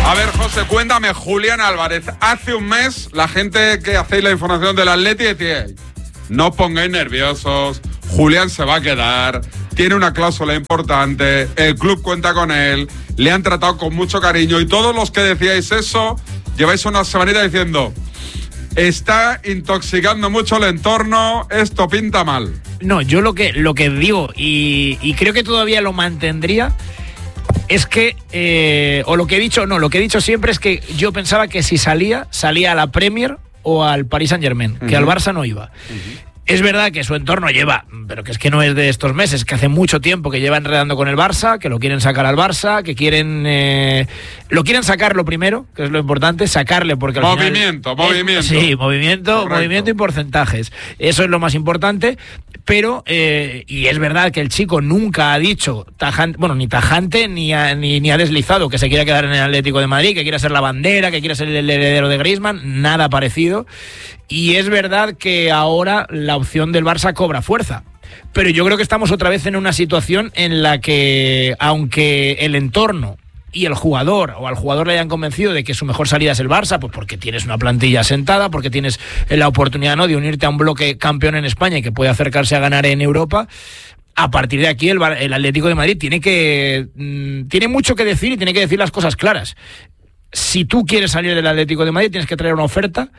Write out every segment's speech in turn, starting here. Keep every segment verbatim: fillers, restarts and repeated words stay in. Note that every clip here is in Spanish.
A ver, José, cuéntame, Julián Álvarez. Hace un mes, la gente que hacéis la información del Atleti decía: no os pongáis nerviosos, Julián se va a quedar, tiene una cláusula importante, el club cuenta con él, le han tratado con mucho cariño, y todos los que decíais eso, lleváis una semanita diciendo: está intoxicando mucho el entorno, esto pinta mal. No, yo lo que, lo que digo, y, y creo que todavía lo mantendría, es que, eh, o lo que he dicho, no, lo que he dicho siempre es que yo pensaba que si salía, salía a la Premier o al Paris Saint-Germain, uh-huh. que al Barça no iba. Uh-huh. Es verdad que su entorno lleva, pero que es que no es de estos meses, que hace mucho tiempo que lleva enredando con el Barça, que lo quieren sacar al Barça, que quieren... Eh, lo quieren sacar lo primero, que es lo importante, sacarle porque al movimiento, final... Movimiento, es, Sí, movimiento, Correcto. movimiento y porcentajes. Eso es lo más importante, pero, eh, y es verdad que el chico nunca ha dicho, tajante, bueno, ni tajante, ni ha, ni, ni ha deslizado que se quiera quedar en el Atlético de Madrid, que quiera ser la bandera, que quiera ser el heredero de Griezmann, nada parecido. Y es verdad que ahora la opción del Barça cobra fuerza. Pero yo creo que estamos otra vez en una situación en la que, aunque el entorno y el jugador, o al jugador le hayan convencido de que su mejor salida es el Barça, pues porque tienes una plantilla sentada, porque tienes la oportunidad, ¿no?, de unirte a un bloque campeón en España y que puede acercarse a ganar en Europa. A partir de aquí el, el Atlético de Madrid tiene que mmm, tiene mucho que decir y tiene que decir las cosas claras. Si tú quieres salir del Atlético de Madrid, tienes que traer una oferta.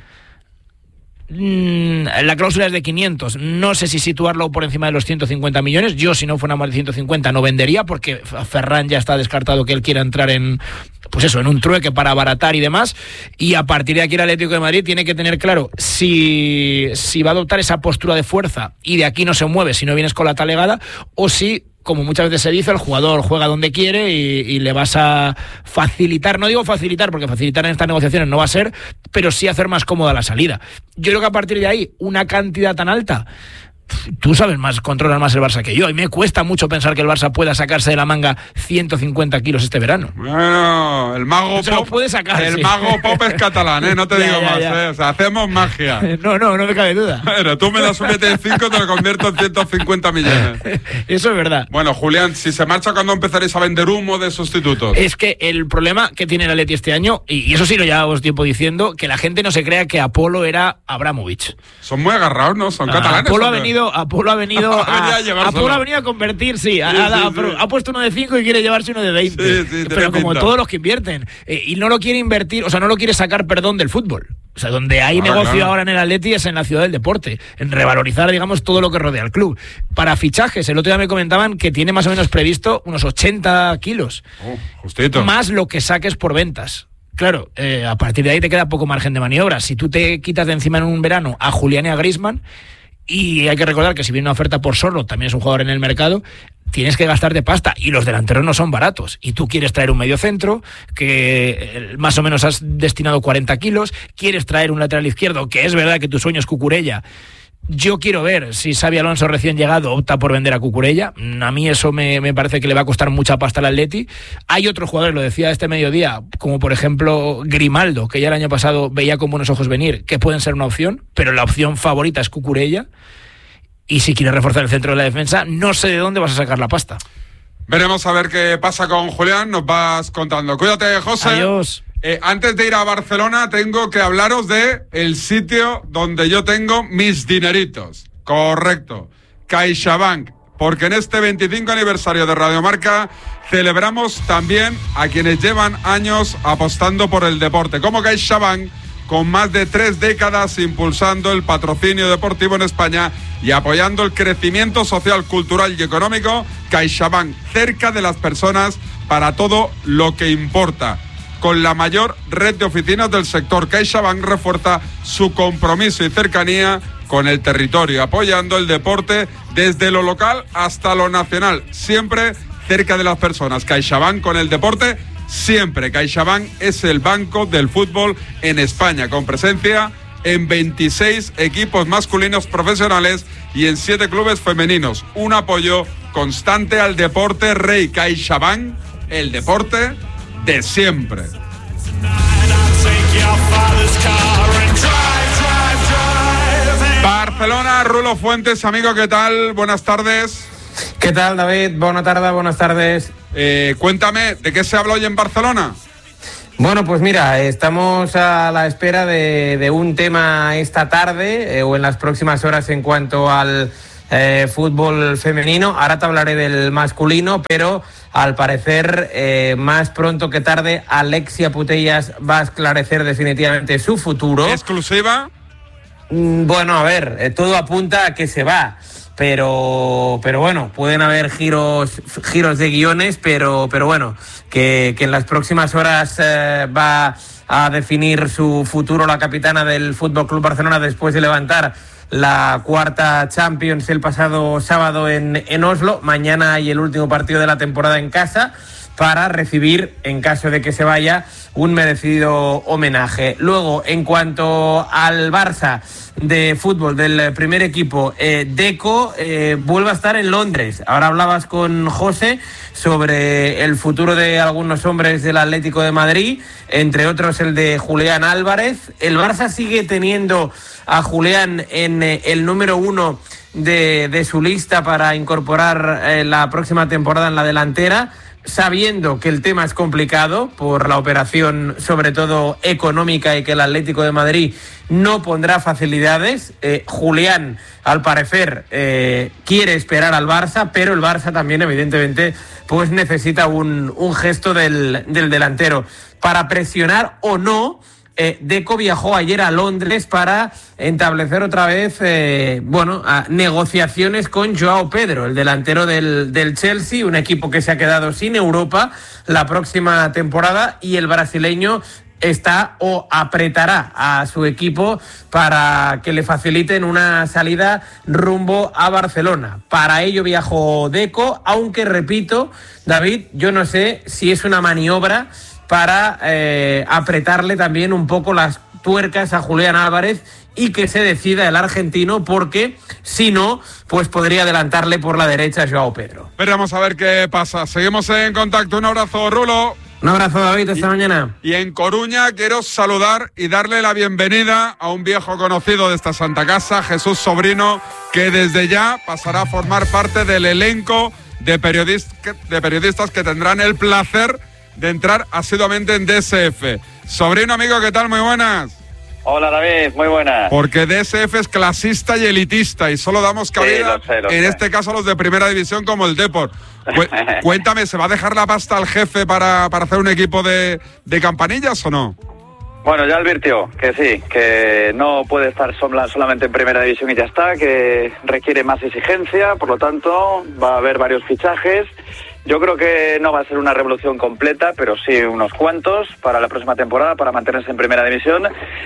La cláusula es de quinientos, no sé si situarlo por encima de los ciento cincuenta millones. Yo, si no fuera más de ciento cincuenta, no vendería, porque Ferran ya está descartado que él quiera entrar en, pues eso, en un trueque para abaratar y demás. Y a partir de aquí el Atlético de Madrid tiene que tener claro si, si va a adoptar esa postura de fuerza y de aquí no se mueve si no vienes con la talegada, o si, como muchas veces se dice, el jugador juega donde quiere y, y le vas a facilitar, no digo facilitar, porque facilitar en estas negociaciones no va a ser, pero sí hacer más cómoda la salida. Yo creo que a partir de ahí, una cantidad tan alta, tú sabes más, controlas más el Barça que yo, y me cuesta mucho pensar que el Barça pueda sacarse de la manga ciento cincuenta kilos este verano. Bueno, el mago se pop, lo puede sacar, el sí. mago pop es catalán, ¿eh? No te ya, digo ya, más, ya. ¿eh? O sea, hacemos magia. No, no, no me cabe duda. Bueno, tú me das un billete de cinco, te lo convierto en ciento cincuenta millones. Eso es verdad. Bueno, Julián, si se marcha, ¿cuándo empezaréis a vender humo de sustitutos? Es que el problema que tiene el Atleti este año, y, y eso sí lo llevamos tiempo diciendo, que la gente no se crea que Apolo era Abramovich. Son muy agarrados, ¿no? Son catalanes. Apolo ha venido, Apolo ha venido a, a Apolo ha venido a convertir, sí, a, sí, a, sí, a, sí. ha puesto uno de cinco y quiere llevarse uno de veinte. Sí, sí, pero como pinta. todos los que invierten. Eh, y no lo quiere invertir, o sea, no lo quiere sacar, perdón, del fútbol. O sea, donde hay Claro, negocio claro. ahora en el Atleti es en la ciudad del deporte, en revalorizar, digamos, todo lo que rodea al club. Para fichajes, el otro día me comentaban que tiene más o menos previsto unos ochenta kilos. Oh, justito. Más lo que saques por ventas. Claro, eh, a partir de ahí te queda poco margen de maniobra. Si tú te quitas de encima en un verano a Julián y a Griezmann, y hay que recordar que si viene una oferta por Sorlo, también es un jugador en el mercado, tienes que gastarte pasta, y los delanteros no son baratos, y tú quieres traer un mediocentro que más o menos has destinado cuarenta kilos, quieres traer un lateral izquierdo, que es verdad que tu sueño es Cucurella. Yo quiero ver si Xabi Alonso, recién llegado, opta por vender a Cucurella. A mí eso me, me parece que le va a costar mucha pasta al Atleti. Hay otros jugadores, lo decía este mediodía, como por ejemplo Grimaldo, que ya el año pasado veía con buenos ojos venir, que pueden ser una opción, pero la opción favorita es Cucurella. Y si quieres reforzar el centro de la defensa, no sé de dónde vas a sacar la pasta. Veremos a ver qué pasa con Julián, nos vas contando. Cuídate, José. Adiós. Eh, antes de ir a Barcelona, tengo que hablaros de el sitio donde yo tengo mis dineritos. Correcto. CaixaBank. Porque en este veinticinco aniversario de Radio Marca celebramos también a quienes llevan años apostando por el deporte, como CaixaBank, con más de tres décadas impulsando el patrocinio deportivo en España y apoyando el crecimiento social, cultural y económico. CaixaBank, cerca de las personas para todo lo que importa. Con la mayor red de oficinas del sector, CaixaBank refuerza su compromiso y cercanía con el territorio, apoyando el deporte desde lo local hasta lo nacional, siempre cerca de las personas. CaixaBank con el deporte siempre. CaixaBank es el banco del fútbol en España, con presencia en veintiséis equipos masculinos profesionales y en siete clubes femeninos. Un apoyo constante al deporte rey. CaixaBank, el deporte de siempre. Barcelona, Rulo Fuentes, amigo, ¿qué tal? Buenas tardes. ¿Qué tal, David? Buenas tardes, buenas tardes. Eh, cuéntame, ¿de qué se habla hoy en Barcelona? Bueno, pues mira, estamos a la espera de, de un tema esta tarde eh, o en las próximas horas en cuanto al eh, fútbol femenino. Ahora te hablaré del masculino, pero al parecer eh, más pronto que tarde Alexia Putellas va a esclarecer definitivamente su futuro. ¿Exclusiva? Mm, bueno, a ver, eh, todo apunta a que se va. Pero, pero bueno, pueden haber giros, giros de guiones, pero, pero bueno, que, que en las próximas horas eh, va a definir su futuro la capitana del F C Barcelona después de levantar la cuarta Champions el pasado sábado en, en Oslo. Mañana hay el último partido de la temporada en casa para recibir, en caso de que se vaya, un merecido homenaje. Luego, en cuanto al Barça de fútbol del primer equipo, eh, Deco eh, vuelve a estar en Londres. Ahora hablabas con José sobre el futuro de algunos hombres del Atlético de Madrid, entre otros el de Julián Álvarez. El Barça sigue teniendo a Julián en eh, el número uno de, de su lista para incorporar eh, la próxima temporada en la delantera, sabiendo que el tema es complicado por la operación, sobre todo económica, y que el Atlético de Madrid no pondrá facilidades. Eh, Julián, al parecer, eh, quiere esperar al Barça, pero el Barça también, evidentemente, pues necesita un, un gesto del, del delantero para presionar o no. Eh, Deco viajó ayer a Londres para establecer otra vez, eh, bueno, a negociaciones con Joao Pedro, el delantero del, del Chelsea, un equipo que se ha quedado sin Europa la próxima temporada, y el brasileño está o apretará a su equipo para que le faciliten una salida rumbo a Barcelona. Para ello viajó Deco, aunque repito, David, yo no sé si es una maniobra para eh, apretarle también un poco las tuercas a Julián Álvarez y que se decida el argentino, porque si no, pues podría adelantarle por la derecha a Joao Pedro. Veremos a ver qué pasa. Seguimos en contacto. Un abrazo, Rulo. Un abrazo, David, hasta y, mañana. Y en Coruña quiero saludar y darle la bienvenida a un viejo conocido de esta Santa Casa, Jesús Sobrino, que desde ya pasará a formar parte del elenco de, periodist de periodistas que tendrán el placer de entrar asiduamente en D S F. Sobrino, amigo, ¿qué tal? Muy buenas. Hola, David, muy buenas. Porque D S F es clasista y elitista y solo damos cabida, sí, lo sé, lo en sé. este caso a los de primera división como el Depor. Cuéntame, ¿se va a dejar la pasta al jefe para, para hacer un equipo de, de campanillas o no? Bueno, ya advirtió que sí, que no puede estar sola, solamente en primera división y ya está, que requiere más exigencia, por lo tanto va a haber varios fichajes. Yo creo que no va a ser una revolución completa, pero sí unos cuantos para la próxima temporada, para mantenerse en primera división.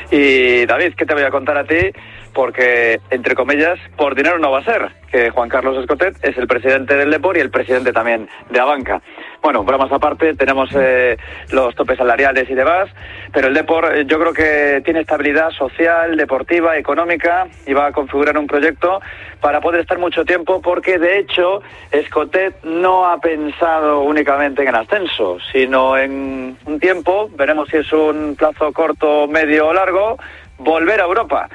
Y David, ¿qué te voy a contar a ti? Porque, entre comillas, por dinero no va a ser, que Juan Carlos Escotet es el presidente del Depor y el presidente también de Abanca. Bueno, bromas aparte, tenemos eh, los topes salariales y demás, pero el Depor eh, yo creo que tiene estabilidad social, deportiva, económica, y va a configurar un proyecto para poder estar mucho tiempo, porque de hecho Escotet no ha pensado únicamente en el ascenso, sino en un tiempo, veremos si es un plazo corto, medio o largo, volver a Europa.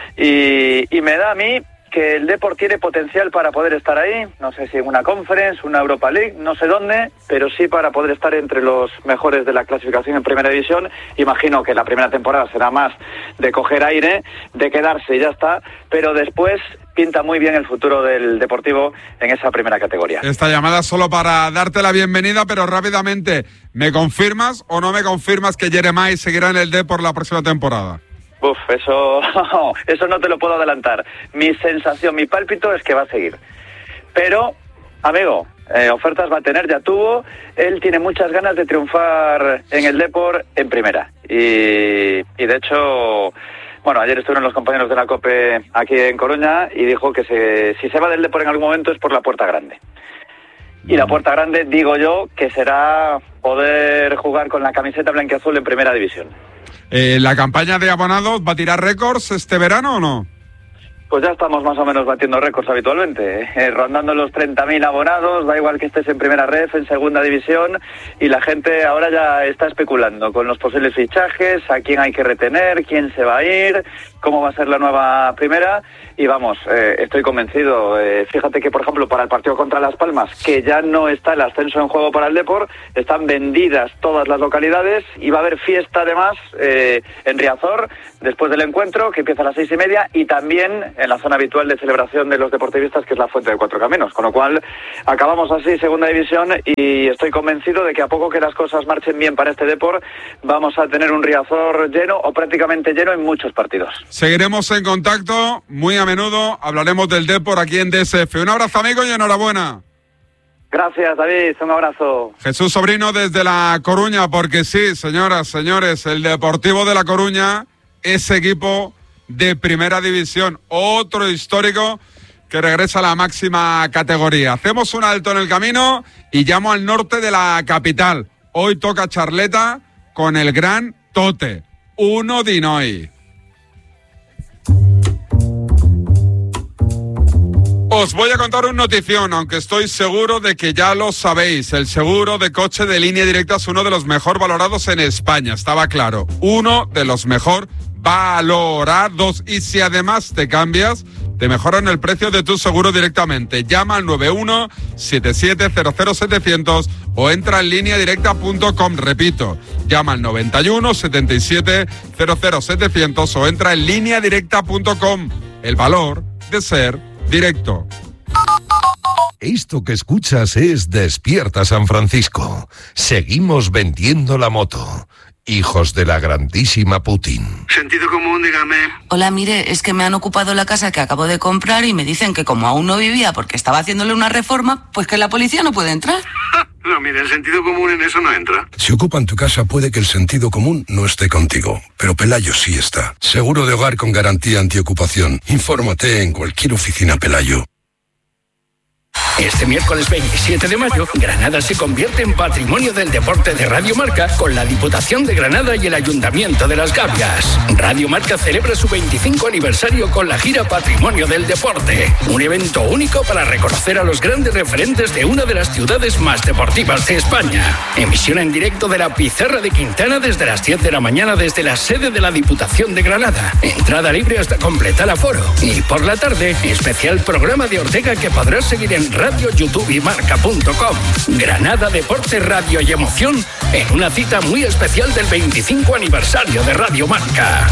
Y, y me da a mí que el Depor tiene potencial para poder estar ahí, no sé si en una Conference, una Europa League, no sé dónde, pero sí para poder estar entre los mejores de la clasificación en primera división. Imagino que la primera temporada será más de coger aire, de quedarse y ya está, pero después pinta muy bien el futuro del Deportivo en esa primera categoría. Esta llamada solo para darte la bienvenida, pero rápidamente, ¿me confirmas o no me confirmas que Jeremai seguirá en el Depor la próxima temporada? Uf, eso, eso no te lo puedo adelantar. Mi sensación, mi pálpito es que va a seguir. Pero, amigo, eh, ofertas va a tener, ya tuvo. Él tiene muchas ganas de triunfar en el Depor en primera. Y, y de hecho, bueno, ayer estuvieron los compañeros de la COPE aquí en Coruña y dijo que se, si se va del Depor en algún momento es por la puerta grande. Y la puerta grande, digo yo, que será poder jugar con la camiseta blanquiazul en primera división. Eh, ¿La campaña de abonados va a tirar récords este verano o no? Pues ya estamos más o menos batiendo récords habitualmente, eh, rondando los treinta mil abonados, da igual que estés en primera ref, en segunda división, y la gente ahora ya está especulando con los posibles fichajes, a quién hay que retener, quién se va a ir, cómo va a ser la nueva primera, y vamos, eh, estoy convencido. Eh, fíjate que, por ejemplo, para el partido contra Las Palmas, que ya no está el ascenso en juego para el Depor, están vendidas todas las localidades, y va a haber fiesta además eh, en Riazor, después del encuentro, que empieza a las seis y media, y también en la zona habitual de celebración de los deportivistas, que es la Fuente de Cuatro Caminos, con lo cual acabamos así segunda división, y estoy convencido de que a poco que las cosas marchen bien para este Depor, vamos a tener un Riazor lleno o prácticamente lleno en muchos partidos. Seguiremos en contacto muy a menudo, hablaremos del Depor aquí en D S F. Un abrazo, amigo, y enhorabuena. Gracias, David, un abrazo. Jesús Sobrino desde La Coruña, porque sí, señoras, señores, el Deportivo de La Coruña es equipo de primera división, otro histórico que regresa a la máxima categoría. Hacemos un alto en el camino y llamo al norte de la capital. Hoy toca charleta con el gran Tote, Uno Dinoy. Os voy a contar una notición, aunque estoy seguro de que ya lo sabéis. El seguro de coche de Línea Directa es uno de los mejor valorados en España, estaba claro. Uno de los mejor valorados. Y si además te cambias, te mejoran el precio de tu seguro directamente. Llama al nueve uno siete siete cero cero setecientos o entra en línea directa punto com. Repito, llama al noventa y uno setenta y siete cero cero setecientos o entra en línea directa punto com. El valor de ser directo. Esto que escuchas es Despierta San Francisco. Seguimos vendiendo la moto. Hijos de la grandísima Putin. Sentido común, dígame. Hola, mire, es que me han ocupado la casa que acabo de comprar y me dicen que como aún no vivía porque estaba haciéndole una reforma, pues que la policía no puede entrar. No, mire, el sentido común en eso no entra. Si ocupan tu casa puede que el sentido común no esté contigo, pero Pelayo sí está. Seguro de hogar con garantía antiocupación. Infórmate en cualquier oficina Pelayo. Este miércoles veintisiete de mayo, Granada se convierte en Patrimonio del Deporte de Radio Marca con la Diputación de Granada y el Ayuntamiento de Las Gavias. Radio Marca celebra su veinticinco aniversario con la gira Patrimonio del Deporte, un evento único para reconocer a los grandes referentes de una de las ciudades más deportivas de España. Emisión en directo de la Pizarra de Quintana desde las diez de la mañana desde la sede de la Diputación de Granada. Entrada libre hasta completar aforo. Y por la tarde, especial programa de Ortega que podrás seguir en Radio, YouTube y Marca punto com. Granada, deporte, radio y emoción en una cita muy especial del veinticinco aniversario de Radio Marca.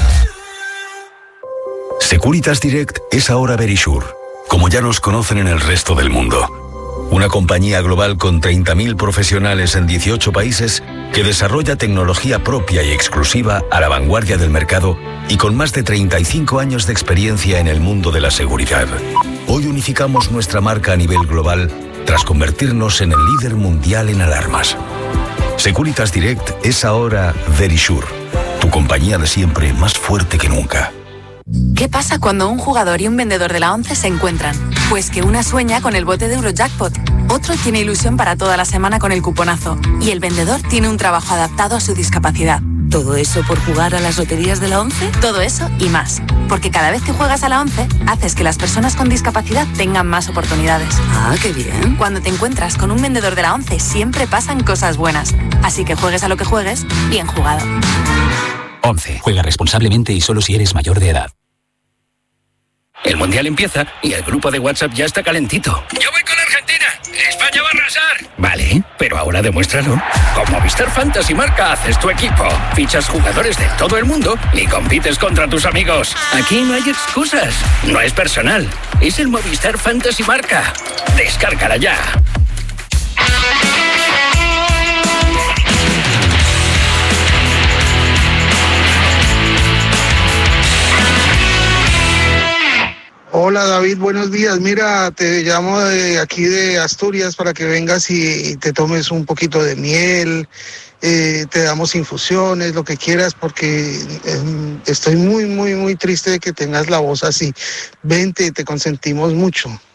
Securitas Direct es ahora Verisure, como ya nos conocen en el resto del mundo. Una compañía global con treinta mil profesionales en dieciocho países que desarrolla tecnología propia y exclusiva a la vanguardia del mercado y con más de treinta y cinco años de experiencia en el mundo de la seguridad. Hoy unificamos nuestra marca a nivel global tras convertirnos en el líder mundial en alarmas. Securitas Direct es ahora Verisure, tu compañía de siempre más fuerte que nunca. ¿Qué pasa cuando un jugador y un vendedor de la ONCE se encuentran? Pues que una sueña con el bote de Eurojackpot, otro tiene ilusión para toda la semana con el cuponazo y el vendedor tiene un trabajo adaptado a su discapacidad. ¿Todo eso por jugar a las loterías de la ONCE? Todo eso y más, porque cada vez que juegas a la ONCE, haces que las personas con discapacidad tengan más oportunidades. Ah, qué bien. Cuando te encuentras con un vendedor de la ONCE, siempre pasan cosas buenas. Así que juegues a lo que juegues, bien jugado. ONCE. Juega responsablemente y solo si eres mayor de edad. El Mundial empieza y el grupo de WhatsApp ya está calentito. ¡Yo voy con Argentina! ¡España va a arrasar! Vale, pero ahora demuéstralo. Con Movistar Fantasy Marca haces tu equipo. Fichas jugadores de todo el mundo y compites contra tus amigos. Aquí no hay excusas. No es personal. Es el Movistar Fantasy Marca. Descárgala ya. Hola David, buenos días. Mira, te llamo de aquí de Asturias para que vengas y, y te tomes un poquito de miel, eh, te damos infusiones, lo que quieras, porque eh, estoy muy, muy, muy triste de que tengas la voz así. Vente, te consentimos mucho.